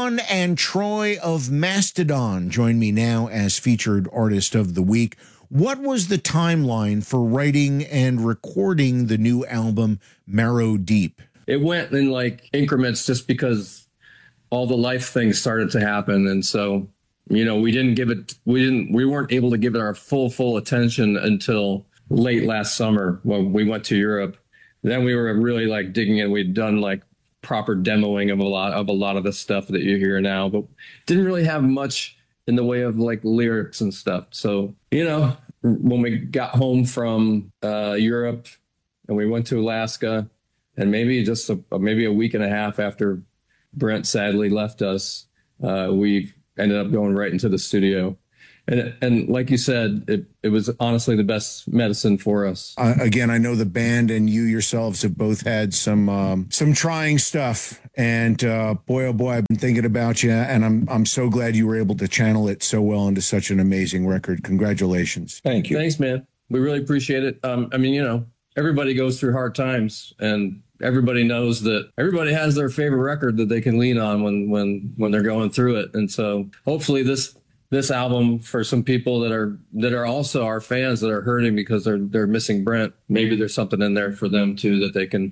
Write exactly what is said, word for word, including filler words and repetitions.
Sean and Troy of Mastodon join me now as featured artist of the week. What was the timeline for writing and recording the new album, Marrow Deep? It went in like increments just because all the life things started to happen. And so, you know, we didn't give it, we didn't, we weren't able to give it our full, full attention until late last summer when we went to Europe. Then we were really like digging in. We'd done like proper demoing of a lot of a lot of the stuff that you hear now, but didn't really have much in the way of like lyrics and stuff. So, you know, when we got home from uh, Europe and we went to Alaska, and maybe just a, maybe a week and a half after Brent sadly left us, uh, we ended up going right into the studio. And and like you said, it, it was honestly the best medicine for us. Uh, again, I know the band and you yourselves have both had some um, some trying stuff, and uh, boy, oh boy, I've been thinking about you, and I'm I'm so glad you were able to channel it so well into such an amazing record. Congratulations! Thank you. Thanks, man. We really appreciate it. Um, I mean, you know, everybody goes through hard times, and everybody knows that everybody has their favorite record that they can lean on when when when they're going through it, and so hopefully this. This album, for some people that are that are also our fans that are hurting because they're they're missing Brent, maybe there's something in there for them too that they can